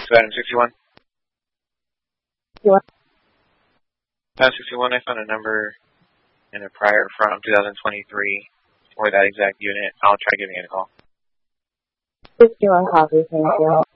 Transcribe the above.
So Adam 61. What? Adam 61, I found a number in a prior from 2023 for that exact unit. I'll try giving it a call. 61 copy, thank you.